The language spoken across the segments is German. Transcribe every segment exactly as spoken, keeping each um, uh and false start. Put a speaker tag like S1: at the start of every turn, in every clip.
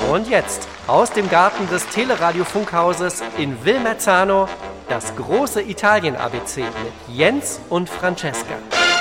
S1: Und jetzt aus dem Garten des Teleradio-Funkhauses in Wilmerzano das große Italien-A B C mit Jens und Francesca.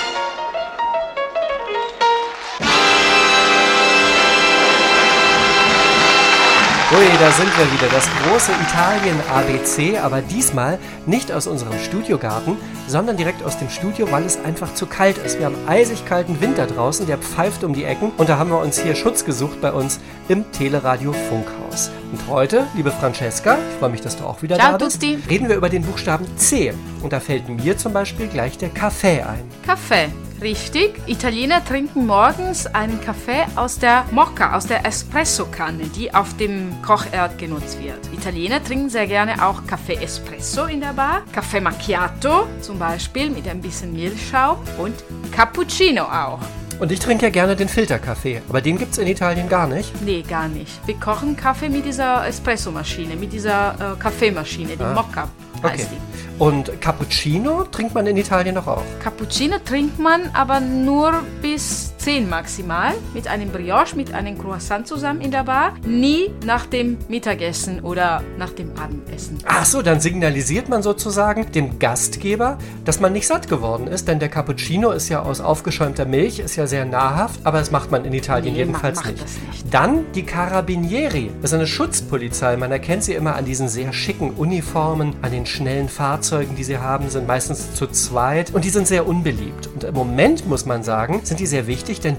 S1: Ui, da sind wir wieder, das große Italien-A B C, aber diesmal nicht aus unserem Studiogarten, sondern direkt aus dem Studio, weil es einfach zu kalt ist. Wir haben eisig kalten Winter draußen, der pfeift um die Ecken und da haben wir uns hier Schutz gesucht bei uns im Teleradio-Funkhaus. Und heute, liebe Francesca, ich freue mich, dass du auch wieder
S2: Ciao,
S1: da bist,
S2: Tusti.
S1: reden wir über den Buchstaben C. Und da fällt mir zum Beispiel gleich der Kaffee ein.
S2: Kaffee, richtig. Italiener trinken morgens einen Kaffee aus der Mocca, aus der Espresso-Kanne, die auf dem Kochherd genutzt wird. Italiener trinken sehr gerne auch Kaffee Espresso in der Bar, Kaffee Macchiato zum Beispiel mit ein bisschen Milchschaum und Cappuccino auch.
S1: Und ich trinke ja gerne den Filterkaffee, aber den gibt's in Italien gar nicht.
S2: Nee, gar nicht. Wir kochen Kaffee mit dieser Espresso-Maschine, mit dieser äh, Kaffeemaschine, die
S1: Ah.
S2: Mocca heißt
S1: Okay.
S2: die.
S1: Und Cappuccino trinkt man in Italien doch auch.
S2: Cappuccino trinkt man aber nur bis zehn maximal, mit einem Brioche, mit einem Croissant zusammen in der Bar. Nie nach dem Mittagessen oder nach dem Abendessen.
S1: Ach so, dann signalisiert man sozusagen dem Gastgeber, dass man nicht satt geworden ist, denn der Cappuccino ist ja aus aufgeschäumter Milch, ist ja sehr nahrhaft, aber das macht man in Italien
S2: Nee,
S1: jedenfalls
S2: man macht
S1: nicht.
S2: das nicht.
S1: Dann die Carabinieri, das ist eine Schutzpolizei, man erkennt sie immer an diesen sehr schicken Uniformen, an den schnellen Fahrzeugen, die sie haben, sind meistens zu zweit und die sind sehr unbeliebt. Und im Moment, muss man sagen, sind die sehr wichtig, denn